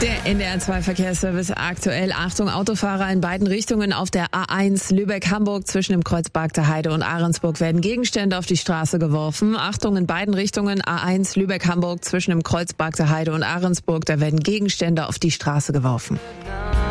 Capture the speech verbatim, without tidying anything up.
Der N D R zwei Verkehrsservice aktuell. Achtung, Autofahrer in beiden Richtungen auf der A eins Lübeck-Hamburg zwischen dem Kreuz Bargter Heide und Ahrensburg werden Gegenstände auf die Straße geworfen. Achtung, in beiden Richtungen A eins Lübeck-Hamburg zwischen dem Kreuz Bargter Heide und Ahrensburg, da werden Gegenstände auf die Straße geworfen.